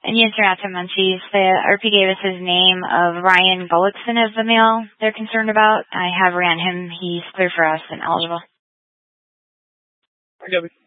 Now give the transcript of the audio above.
Indian Cernato Munchies. The RP gave us his name of Ryan Gullickson as the male they're concerned about. I have ran him. He's clear for us and eligible. I got it.